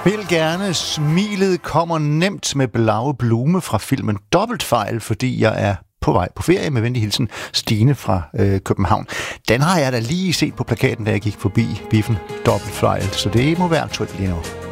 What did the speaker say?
Vil gerne. Smilet kommer nemt med Blaue Blume fra filmen Dobbeltfejl, fordi jeg er på vej på ferie. Med venlig hilsen, Stine fra København. Den har jeg da lige set på plakaten, da jeg gik forbi biffen Dobbeltfejl, så det må være aktuelt lige nu.